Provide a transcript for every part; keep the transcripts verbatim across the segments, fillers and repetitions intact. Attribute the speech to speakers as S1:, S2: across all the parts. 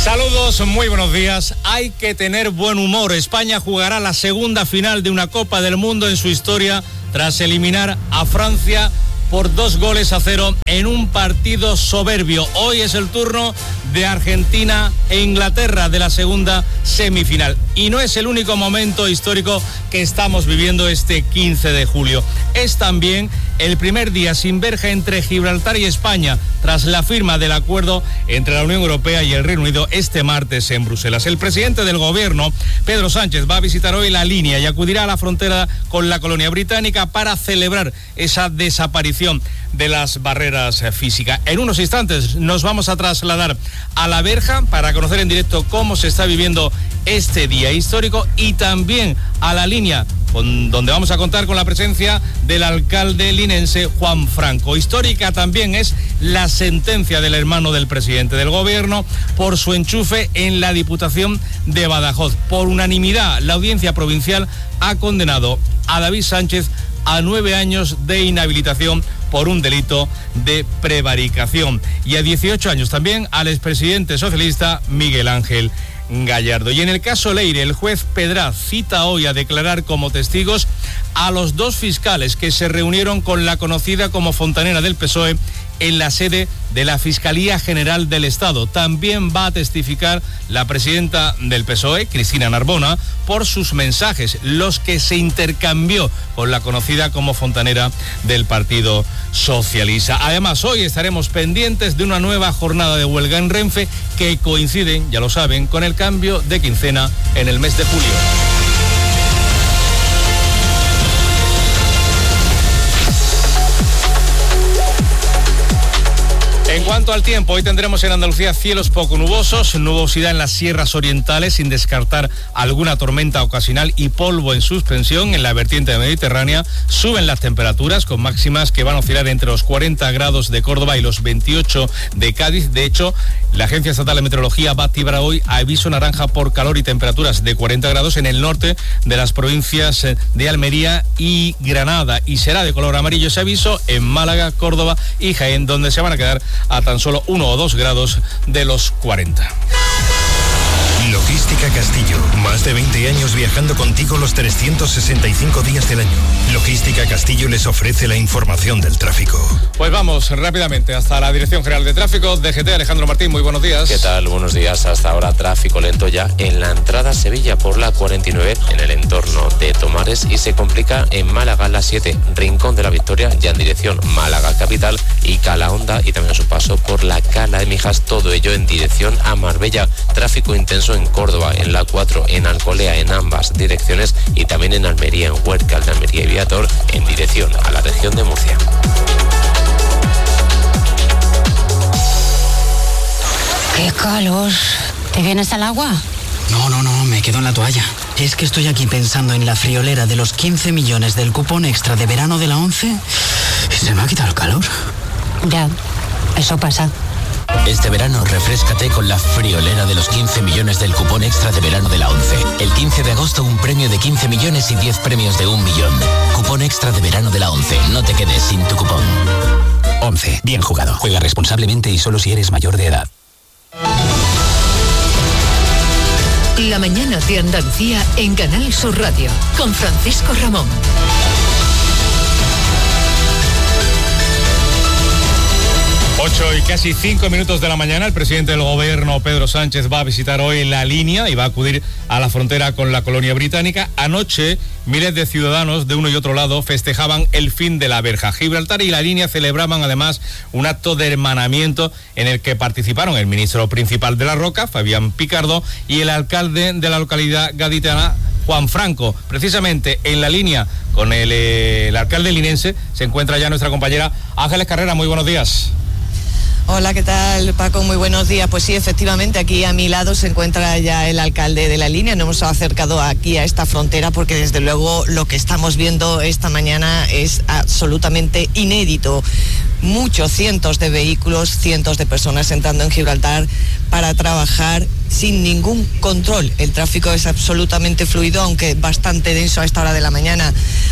S1: Saludos, muy buenos días. Hay que tener buen humor. España jugará la segunda final de una Copa del Mundo en su historia tras eliminar a Francia por dos goles a cero en un partido soberbio. Hoy es el turno de Argentina e Inglaterra de la segunda semifinal. Y no es el único momento histórico que estamos viviendo este quince de julio. Es también el primer día sin verja entre Gibraltar y España tras la firma del acuerdo entre la Unión Europea y el Reino Unido este martes en Bruselas. El presidente del gobierno, Pedro Sánchez, va a visitar hoy la línea y acudirá a la frontera con la colonia británica para celebrar esa desaparición de las barreras físicas. En unos instantes nos vamos a trasladar a la verja para conocer en directo cómo se está viviendo este día histórico y también a la línea, con, donde vamos a contar con la presencia del alcalde linense Juan Franco. Histórica también es la sentencia del hermano del presidente del gobierno por su enchufe en la Diputación de Badajoz. Por unanimidad, la audiencia provincial ha condenado a David Sánchez a nueve años de inhabilitación por un delito de prevaricación y a dieciocho años también al expresidente socialista Miguel Ángel Gallardo. Y en el caso Leire, el juez Pedraz cita hoy a declarar como testigos a los dos fiscales que se reunieron con la conocida como fontanera del P S O E en la sede de la Fiscalía General del Estado. También va a testificar la presidenta del P S O E, Cristina Narbona, por sus mensajes, los que se intercambió con la conocida como fontanera del Partido Socialista. Además, hoy estaremos pendientes de una nueva jornada de huelga en Renfe que coincide, ya lo saben, con el cambio de quincena en el mes de julio. En cuanto al tiempo, hoy tendremos en Andalucía cielos poco nubosos, nubosidad en las sierras orientales sin descartar alguna tormenta ocasional y polvo en suspensión en la vertiente mediterránea. Suben las temperaturas con máximas que van a oscilar entre los cuarenta grados de Córdoba y los veintiocho de Cádiz. De hecho, la Agencia Estatal de Meteorología va a activar hoy aviso naranja por calor y temperaturas de cuarenta grados en el norte de las provincias de Almería y Granada. Y será de color amarillo ese aviso en Málaga, Córdoba y Jaén, donde se van a quedar a tan solo uno o dos grados de los cuarenta.
S2: Logística Castillo, más de veinte años viajando contigo los trescientos sesenta y cinco días del año. Logística Castillo les ofrece la información del tráfico.
S1: Pues vamos rápidamente hasta la Dirección General de Tráfico, D G T, Alejandro Martín, muy buenos días.
S3: ¿Qué tal? Buenos días. Hasta ahora tráfico lento ya en la entrada a Sevilla por la cuarenta y nueve en el entorno de Tomares y se complica en Málaga la siete, Rincón de la Victoria ya en dirección Málaga capital y Calahonda y también a su paso por la Cala de Mijas, todo ello en dirección a Marbella. Tráfico intenso en Córdoba, en la cuatro, en Alcolea, en ambas direcciones y también en Almería, en Huércal de Almería y Viator, en dirección a la región de Murcia.
S4: ¡Qué calor! ¿Te vienes al agua?
S5: No, no, no, me quedo en la toalla. Es que estoy aquí pensando en la friolera de los quince millones del cupón extra de verano de la ONCE y se me ha quitado el calor.
S4: Ya, eso pasa.
S6: Este verano refréscate con la friolera de los quince millones del cupón extra de verano de la ONCE. El quince de agosto un premio de quince millones y diez premios de un millón. Cupón extra de verano de la ONCE. No te quedes sin tu cupón. ONCE. Bien jugado. Juega responsablemente y solo si eres mayor de edad.
S7: La mañana de Andalucía en Canal Sur Radio con Francisco Ramón.
S1: ocho y casi cinco minutos de la mañana, el presidente del gobierno, Pedro Sánchez, va a visitar hoy la línea y va a acudir a la frontera con la colonia británica. Anoche, miles de ciudadanos de uno y otro lado festejaban el fin de la verja. Gibraltar y la línea celebraban además un acto de hermanamiento en el que participaron el ministro principal de La Roca, Fabián Picardo, y el alcalde de la localidad gaditana, Juan Franco. Precisamente en la línea con el, eh, el alcalde linense se encuentra ya nuestra compañera Ángeles Carrera. Muy buenos días.
S8: Hola, ¿qué tal, Paco? Muy buenos días. Pues sí, efectivamente, aquí a mi lado se encuentra ya el alcalde de la línea. Nos hemos acercado aquí a esta frontera porque desde luego lo que estamos viendo esta mañana es absolutamente inédito. muchos cientos de vehículos, cientos de personas entrando en Gibraltar para trabajar sin ningún control. El tráfico es absolutamente fluido, aunque bastante denso a esta hora de la mañana.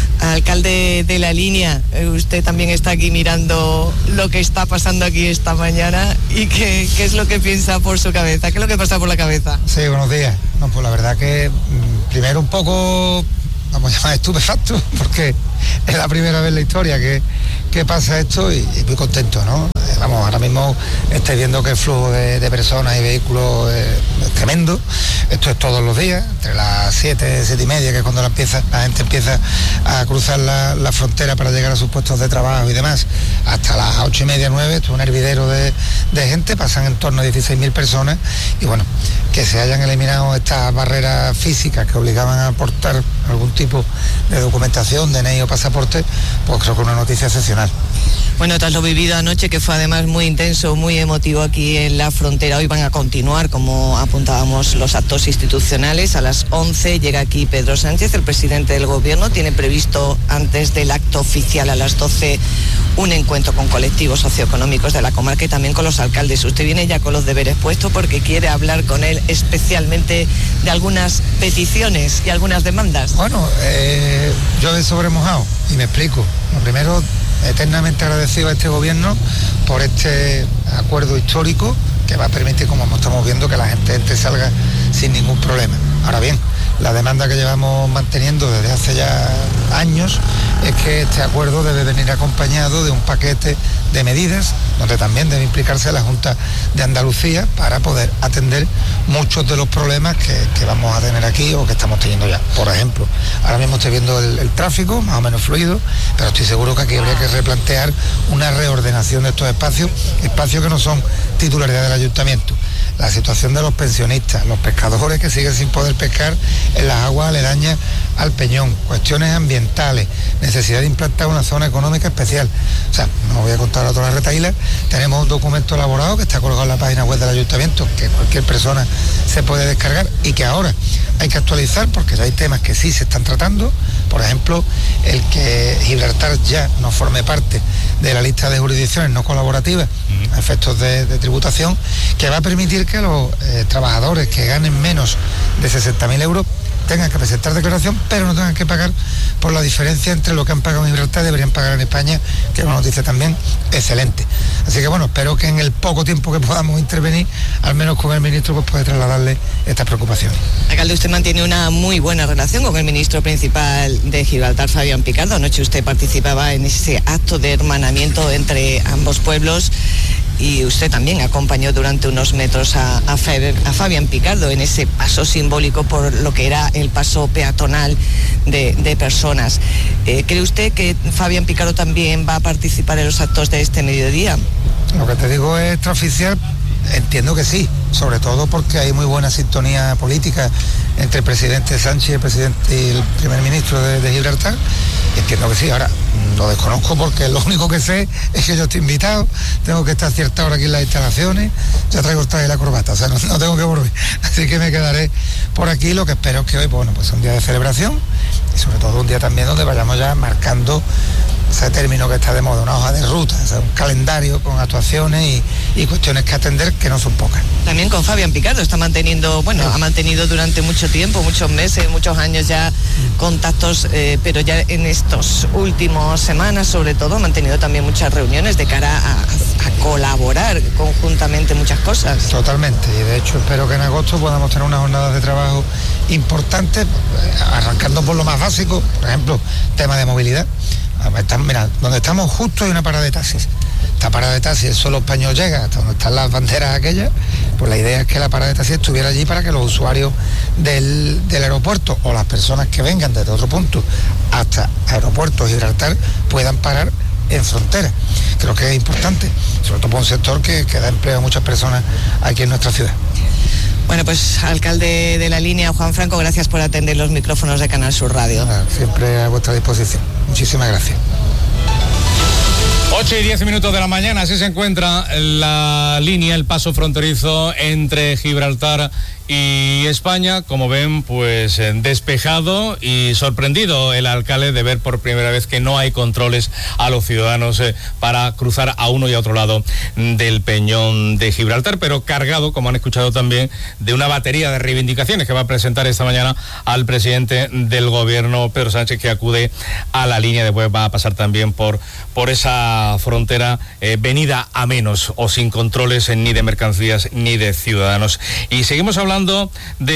S8: Alcalde de La Línea, usted también está aquí mirando lo que está pasando aquí esta mañana y qué, qué es lo que piensa por su cabeza, qué es lo que pasa por la cabeza.
S9: Sí, buenos días. No, pues la verdad que primero un poco, vamos a llamar estupefacto, porque es la primera vez en la historia que, que pasa esto y, y muy contento, ¿no? Vamos, ahora mismo estoy viendo que el flujo de, de personas y vehículos es, es tremendo. Esto es todos los días, entre las siete, siete y media, que es cuando la, empieza, la gente empieza a cruzar la, la frontera para llegar a sus puestos de trabajo y demás, hasta las ocho y media, nueve, esto es un hervidero de, de gente, pasan en torno a dieciséis mil personas y bueno, que se hayan eliminado estas barreras físicas que obligaban a aportar algún tipo de documentación, D N I o pasaporte, pues creo que es una noticia excepcional.
S8: Bueno, tras lo vivido anoche, que fue además muy intenso, muy emotivo aquí en la frontera, hoy van a continuar, como apuntábamos, los actos institucionales. A las once llega aquí Pedro Sánchez, el presidente del gobierno. Tiene previsto, antes del acto oficial a las doce, un encuentro con colectivos socioeconómicos de la comarca y también con los alcaldes. Usted viene ya con los deberes puestos porque quiere hablar con él especialmente de algunas peticiones y algunas demandas.
S9: Bueno, eh, yo de sobre mojado, y me explico. Lo primero, eternamente agradecido a este gobierno por este acuerdo histórico que va a permitir, como estamos viendo, que la gente entre y salga sin ningún problema. Ahora bien, la demanda que llevamos manteniendo desde hace ya años es que este acuerdo debe venir acompañado de un paquete de medidas donde también debe implicarse la Junta de Andalucía para poder atender muchos de los problemas que, que vamos a tener aquí o que estamos teniendo ya. Por ejemplo, ahora mismo estoy viendo el, el tráfico más o menos fluido, pero estoy seguro que aquí habría que replantear una reordenación de estos espacios, espacios que no son titularidad del ayuntamiento. La situación de los pensionistas, los pescadores que siguen sin poder pescar en las aguas aledañas al Peñón, cuestiones ambientales, necesidad de implantar una zona económica especial. O sea, no voy a contar a toda la retaíla, tenemos un documento elaborado que está colgado en la página web del ayuntamiento, que cualquier persona se puede descargar y que ahora hay que actualizar porque hay temas que sí se están tratando. Por ejemplo, el que Gibraltar ya no forme parte de la lista de jurisdicciones no colaborativas a efectos de, de tributación, que va a permitir que los eh, trabajadores que ganen menos de sesenta mil euros tengan que presentar declaración, pero no tengan que pagar por la diferencia entre lo que han pagado en Gibraltar y deberían pagar en España, que es una noticia también excelente. Así que bueno, espero que en el poco tiempo que podamos intervenir, al menos con el ministro, pues puede trasladarle estas preocupaciones.
S8: Alcalde, usted mantiene una muy buena relación con el ministro principal de Gibraltar, Fabián Picardo. Anoche usted participaba en ese acto de hermanamiento entre ambos pueblos y usted también acompañó durante unos metros a, a, Fabián, a Fabián Picardo en ese paso simbólico por lo que era el paso peatonal de, de personas. Eh, ¿Cree usted que Fabián Picardo también va a participar en los actos de este mediodía?
S9: Lo que te digo es extraoficial. Entiendo que sí, sobre todo porque hay muy buena sintonía política entre el presidente Sánchez y el presidente y el primer ministro de, de Gibraltar. Entiendo que sí. Ahora, lo desconozco porque lo único que sé es que yo estoy invitado, tengo que estar a cierta hora aquí en las instalaciones, ya traigo el traje y la corbata, o sea, no, no tengo que volver. Así que me quedaré por aquí. Lo que espero es que hoy, bueno, pues un día de celebración y sobre todo un día también donde vayamos ya marcando ese término que está de moda, una hoja de ruta, o sea, un calendario con actuaciones y, y cuestiones que atender, que no son pocas.
S8: También con Fabián Picardo está manteniendo, bueno, sí. ha mantenido durante mucho tiempo, muchos meses, muchos años ya contactos, eh, pero ya en estos últimos semanas, sobre todo, ha mantenido también muchas reuniones de cara a, a colaborar conjuntamente muchas cosas. Totalmente,
S9: y de hecho espero que en agosto podamos tener unas jornadas de trabajo importantes, arrancando por lo más básico, por ejemplo, tema de movilidad. Mira, donde estamos justo hay una parada de taxis. Esta parada de taxis, el suelo español llega hasta donde están las banderas aquellas, pues la idea es que la parada de taxis estuviera allí para que los usuarios del, del aeropuerto o las personas que vengan desde otro punto hasta aeropuertos Gibraltar puedan parar en frontera. Creo que es importante, sobre todo para un sector que, que da empleo a muchas personas aquí en nuestra ciudad.
S8: Bueno, pues alcalde de La Línea, Juan Franco, gracias por atender los micrófonos de Canal Sur Radio.
S9: Siempre a vuestra disposición. Muchísimas gracias.
S1: ocho y diez minutos de la mañana, así se encuentra la línea, el paso fronterizo entre Gibraltar y España. Como ven, pues despejado y sorprendido el alcalde de ver por primera vez que no hay controles a los ciudadanos eh, para cruzar a uno y a otro lado del Peñón de Gibraltar, pero cargado, como han escuchado también, de una batería de reivindicaciones que va a presentar esta mañana al presidente del gobierno, Pedro Sánchez, que acude a la línea. Después va a pasar también por, por esa frontera eh, venida a menos o sin controles eh, ni de mercancías ni de ciudadanos. Y seguimos hablando Hablando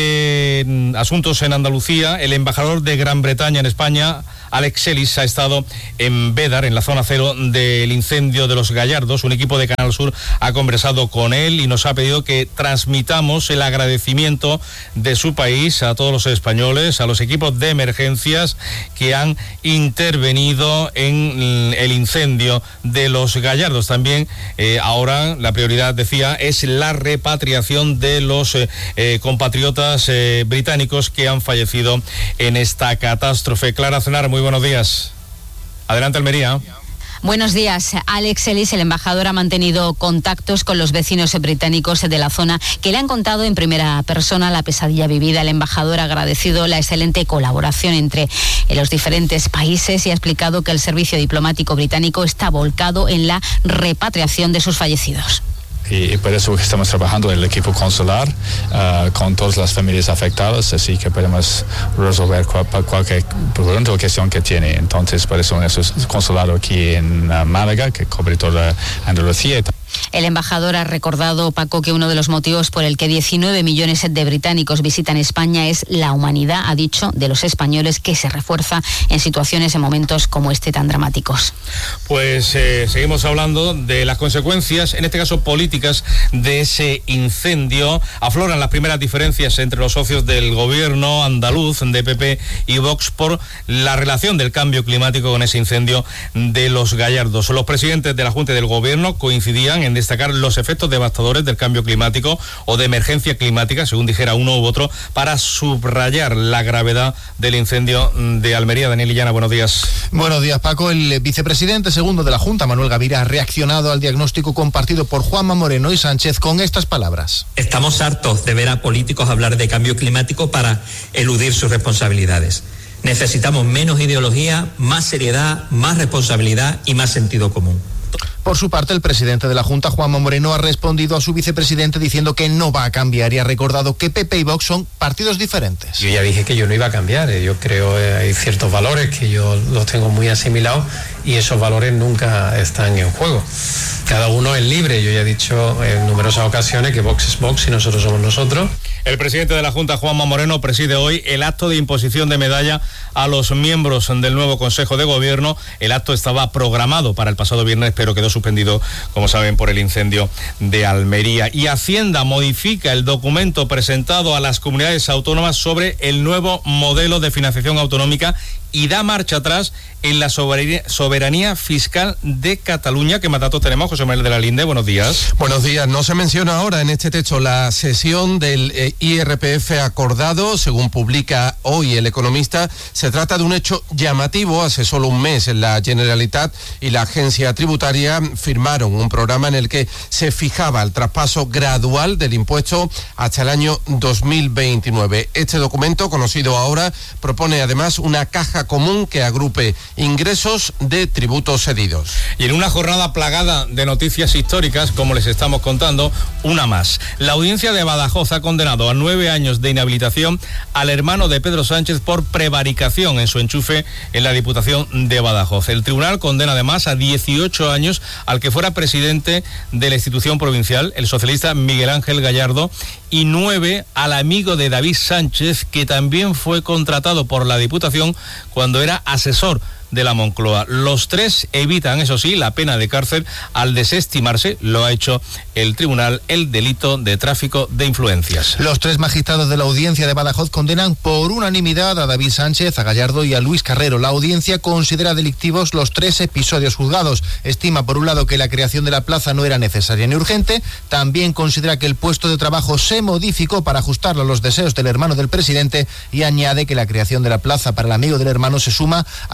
S1: de mm, asuntos en Andalucía. El embajador de Gran Bretaña en España, Alex Ellis, ha estado en Bédar, en la zona cero del incendio de los Gallardos. Un equipo de Canal Sur ha conversado con él y nos ha pedido que transmitamos el agradecimiento de su país a todos los españoles, a los equipos de emergencias que han intervenido en el incendio de los Gallardos. También eh, ahora la prioridad, decía, es la repatriación de los eh, eh, compatriotas eh, británicos que han fallecido en esta catástrofe. Clara Cenar, muy buenos días. Adelante, Almería.
S10: Buenos días. Alex Ellis, el embajador, ha mantenido contactos con los vecinos británicos de la zona que le han contado en primera persona la pesadilla vivida. El embajador ha agradecido la excelente colaboración entre los diferentes países y ha explicado que el servicio diplomático británico está volcado en la repatriación de sus fallecidos.
S11: Y por eso estamos trabajando el equipo consular uh, con todas las familias afectadas, así que podemos resolver cual, cualquier pregunta o cuestión que tiene. Entonces, por eso es consulado aquí en uh, Málaga, que cubre toda Andalucía.
S10: El embajador ha recordado, Paco, que uno de los motivos por el que diecinueve millones de británicos visitan España es la humanidad, ha dicho, de los españoles, que se refuerza en situaciones, en momentos como este tan dramáticos.
S1: Pues eh, seguimos hablando de las consecuencias, en este caso políticas, de ese incendio. Afloran las primeras diferencias entre los socios del gobierno andaluz, de P P y Vox, por la relación del cambio climático con ese incendio de los Gallardos. Los presidentes de la Junta y del Gobierno coincidían en destacar los efectos devastadores del cambio climático o de emergencia climática, según dijera uno u otro, para subrayar la gravedad del incendio de Almería. Daniel Illana, buenos días.
S12: Buenos días, Paco. El vicepresidente segundo de la Junta, Manuel Gavira, ha reaccionado al diagnóstico compartido por Juanma Moreno y Sánchez con estas palabras.
S13: Estamos hartos de ver a políticos hablar de cambio climático para eludir sus responsabilidades. Necesitamos menos ideología, más seriedad, más responsabilidad y más sentido común.
S12: Por su parte, el presidente de la Junta, Juanma Moreno, ha respondido a su vicepresidente diciendo que no va a cambiar y ha recordado que P P y Vox son partidos diferentes.
S14: Yo ya dije que yo no iba a cambiar, yo creo que hay ciertos valores que yo los tengo muy asimilados y esos valores nunca están en juego. Cada uno es libre, yo ya he dicho en numerosas ocasiones que Vox es Vox y nosotros somos nosotros.
S1: El presidente de la Junta, Juanma Moreno, preside hoy el acto de imposición de medalla a los miembros del nuevo Consejo de Gobierno. El acto estaba programado para el pasado viernes, pero quedó suspendido, como saben, por el incendio de Almería. Y Hacienda modifica el documento presentado a las comunidades autónomas sobre el nuevo modelo de financiación autonómica y da marcha atrás en la soberanía, soberanía fiscal de Cataluña. ¿Qué más datos tenemos? José Manuel de la Linde, buenos días.
S15: Buenos días. No se menciona ahora en este texto la cesión del eh, I R P F acordado, según publica hoy El Economista. Se trata de un hecho llamativo. Hace solo un mes la Generalitat y la agencia tributaria firmaron un programa en el que se fijaba el traspaso gradual del impuesto hasta el año dos mil veintinueve. Este documento, conocido ahora, propone además una caja común que agrupe ingresos de tributos cedidos.
S1: Y en una jornada plagada de noticias históricas, como les estamos contando, una más. La audiencia de Badajoz ha condenado a nueve años de inhabilitación al hermano de Pedro Sánchez por prevaricación en su enchufe en la Diputación de Badajoz. El tribunal condena además a dieciocho años al que fuera presidente de la institución provincial, el socialista Miguel Ángel Gallardo, y nueve al amigo de David Sánchez, que también fue contratado por la Diputación cuando era asesor de la Moncloa. Los tres evitan, eso sí, la pena de cárcel al desestimarse, lo ha hecho el tribunal, el delito de tráfico de influencias.
S12: Los tres magistrados de la audiencia de Badajoz condenan por unanimidad a David Sánchez, a Gallardo y a Luis Carrero. La audiencia considera delictivos los tres episodios juzgados. Estima, por un lado, que la creación de la plaza no era necesaria ni urgente. También considera que el puesto de trabajo se modificó para ajustarlo a los deseos del hermano del presidente y añade que la creación de la plaza para el amigo del hermano se suma a la pre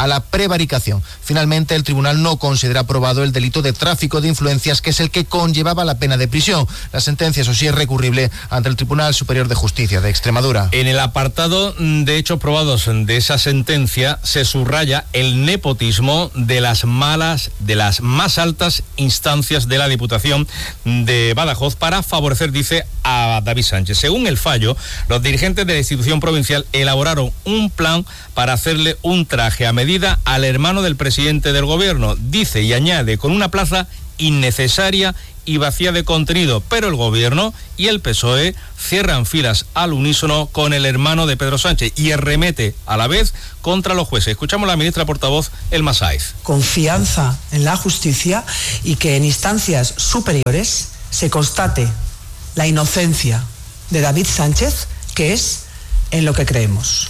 S12: prevaricación. Finalmente, el tribunal no considera aprobado el delito de tráfico de influencias, que es el que conllevaba la pena de prisión. La sentencia, eso sí, es recurrible ante el Tribunal Superior de Justicia de Extremadura.
S1: En el apartado de hechos probados de esa sentencia se subraya el nepotismo de las malas, de las más altas instancias de la Diputación de Badajoz para favorecer, dice, a David Sánchez. Según el fallo, los dirigentes de la institución provincial elaboraron un plan para hacerle un traje a medida al hermano del presidente del gobierno. Dice y añade, con una plaza innecesaria y vacía de contenido, pero el gobierno y el P S O E cierran filas al unísono con el hermano de Pedro Sánchez y arremete a la vez contra los jueces. Escuchamos a la ministra portavoz, Elma Sáez.
S16: Confianza en la justicia y que en instancias superiores se constate la inocencia de David Sánchez, que es en lo que creemos.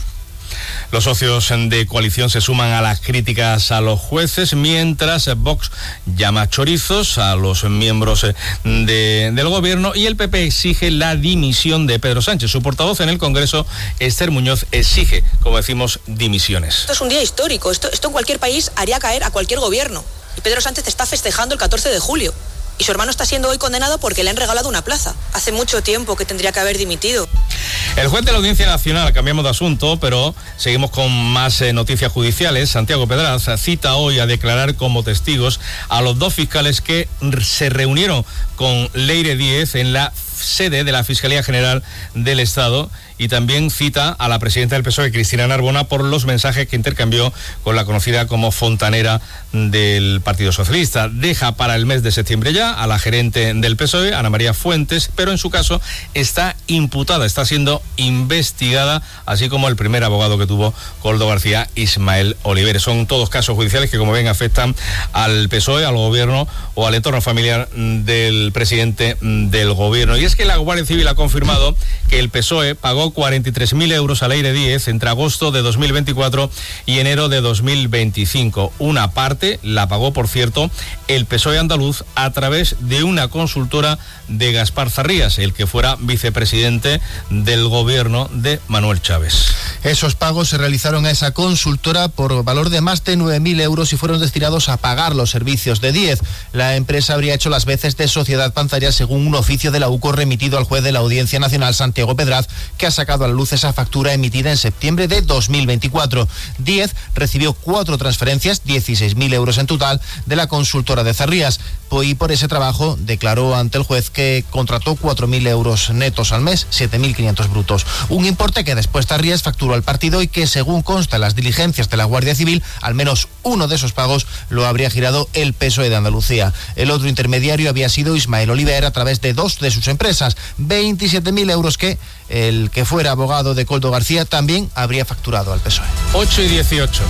S1: Los socios de coalición se suman a las críticas a los jueces, mientras Vox llama chorizos a los miembros de, del gobierno y el P P exige la dimisión de Pedro Sánchez. Su portavoz en el Congreso, Esther Muñoz, exige, como decimos, dimisiones.
S17: Esto es un día histórico, esto, esto en cualquier país haría caer a cualquier gobierno. Y Pedro Sánchez está festejando el catorce de julio. Y su hermano está siendo hoy condenado porque le han regalado una plaza. Hace mucho tiempo que tendría que haber dimitido.
S1: El juez de la Audiencia Nacional, cambiamos de asunto, pero seguimos con más eh, noticias judiciales. Santiago Pedraza cita hoy a declarar como testigos a los dos fiscales que se reunieron con Leire Díez en la sede de la Fiscalía General del Estado, y también cita a la presidenta del P S O E, Cristina Narbona, por los mensajes que intercambió con la conocida como fontanera del Partido Socialista. Deja para el mes de septiembre ya a la gerente del P S O E, Ana María Fuentes, pero en su caso está imputada, está siendo investigada, así como el primer abogado que tuvo Koldo García, Ismael Oliveres. Son todos casos judiciales que, como ven, afectan al P S O E, al gobierno o al entorno familiar del presidente del gobierno. Y es que la Guardia Civil ha confirmado que el P S O E pagó cuarenta y tres mil euros a Leire Díez entre agosto de dos mil veinticuatro y enero de dos mil veinticinco. Una parte la pagó, por cierto, el P S O E andaluz a través de una consultora de Gaspar Zarrías, el que fuera vicepresidente del gobierno de Manuel Chávez.
S12: Esos pagos se realizaron a esa consultora por valor de más de nueve mil euros y fueron destinados a pagar los servicios de Díez. La empresa habría hecho las veces de sociedad pantaria, según un oficio de la U C O remitido al juez de la Audiencia Nacional, Santiago Pedraz, que ha sacado a la luz esa factura emitida en septiembre de dos mil veinticuatro. Díez recibió cuatro transferencias, dieciséis mil euros en total, de la consultora de Zarrías, y por ese trabajo declaró ante el juez que contrató cuatro mil euros netos al mes, siete mil quinientos brutos. Un importe que después Zarrías facturó al partido y que, según consta en las diligencias de la Guardia Civil, al menos uno de esos pagos lo habría girado el P S O E de Andalucía. El otro intermediario había sido Ismael Oliver a través de dos de sus empresas, veintisiete mil euros que el que fuera abogado de Koldo García también habría facturado al P S O E.
S1: ocho y dieciocho.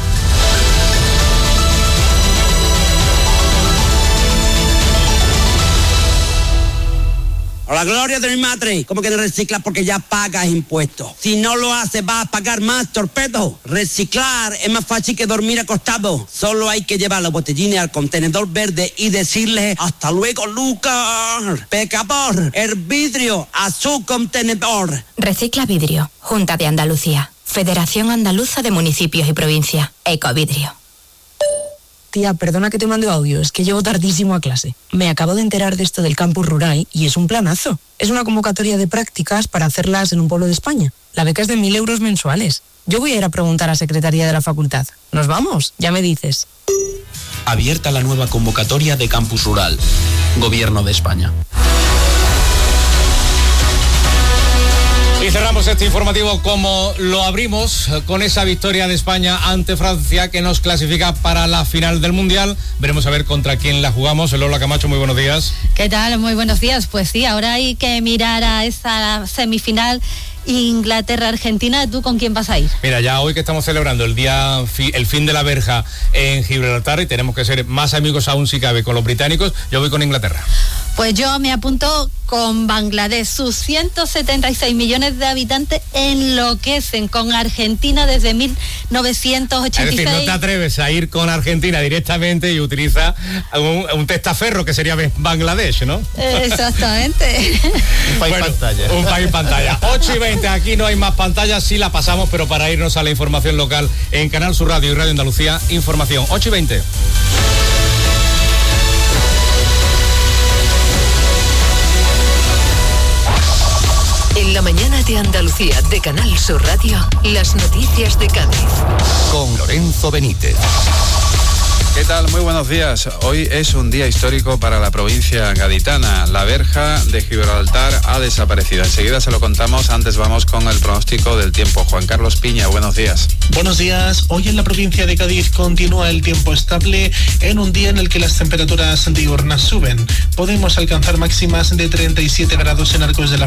S18: A la gloria de mi madre, ¿cómo que no reciclas? Porque ya pagas impuestos. Si no lo haces, vas a pagar más, torpedo. Reciclar es más fácil que dormir acostado. Solo hay que llevar los botellines al contenedor verde y decirle hasta luego, Lucas. Pecador, el vidrio a su contenedor.
S19: Recicla Vidrio, Junta de Andalucía, Federación Andaluza de Municipios y Provincia, Ecovidrio.
S20: Tía, perdona que te mande audio, es que llego tardísimo a clase. Me acabo de enterar de esto del campus rural y es un planazo. Es una convocatoria de prácticas para hacerlas en un pueblo de España. La beca es de mil euros mensuales. Yo voy a ir a preguntar a Secretaría de la Facultad. ¿Nos vamos? Ya me dices.
S21: Abierta la nueva convocatoria de campus rural. Gobierno de España.
S1: Y cerramos este informativo como lo abrimos, con esa victoria de España ante Francia que nos clasifica para la final del Mundial. Veremos a ver contra quién la jugamos. Lola Camacho, muy buenos días.
S10: ¿Qué tal? Muy buenos días. Pues sí, ahora hay que mirar a esa semifinal Inglaterra-Argentina. ¿Tú con quién vas a ir?
S1: Mira, ya hoy que estamos celebrando el día, el fin de la verja en Gibraltar y tenemos que ser más amigos aún si cabe con los británicos, yo voy con Inglaterra.
S2: Pues yo me apunto con Bangladesh. Sus ciento setenta y seis millones de habitantes enloquecen con Argentina desde mil novecientos ochenta y seis.
S1: Es decir, no te atreves a ir con Argentina directamente y utiliza un, un testaferro que sería Bangladesh, ¿no?
S2: Exactamente.
S12: Un país
S1: bueno,
S12: pantalla.
S1: Un país pantalla. ocho y veinte, aquí no hay más pantallas, sí la pasamos, pero para irnos a la información local en Canal Sur Radio y Radio Andalucía, información. ocho y veinte.
S7: En la mañana de Andalucía de Canal Sur Radio, las noticias de Cádiz.
S22: Con Lorenzo Benítez.
S23: ¿Qué tal? Muy buenos días. Hoy es un día histórico para la provincia gaditana. La verja de Gibraltar ha desaparecido. Enseguida se lo contamos. Antes vamos con el pronóstico del tiempo. Juan Carlos Piña, buenos días.
S24: Buenos días. Hoy en la provincia de Cádiz continúa el tiempo estable en un día en el que las temperaturas diurnas suben. Podemos alcanzar máximas de treinta y siete grados en Arcos de la